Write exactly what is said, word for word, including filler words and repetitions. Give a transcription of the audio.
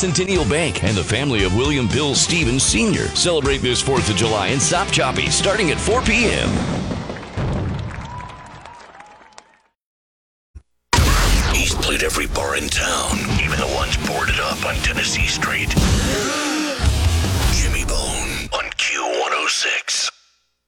Centennial Bank and the family of William Bill Stevens Senior Celebrate this fourth of July in Sop Choppy starting at four p.m. He's played every bar in town, even the ones boarded up on Tennessee Street. Jimmy Bone on Q one oh six.